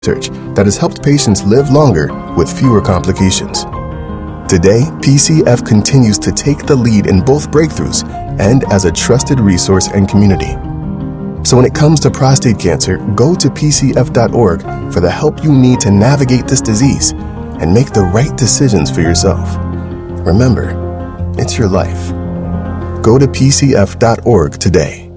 research that has helped patients live longer with fewer complications. Today, PCF continues to take the lead in both breakthroughs and as a trusted resource and community. So when it comes to prostate cancer, go to pcf.org for the help you need to navigate this disease and make the right decisions for yourself. Remember, it's your life. Go to pcf.org today.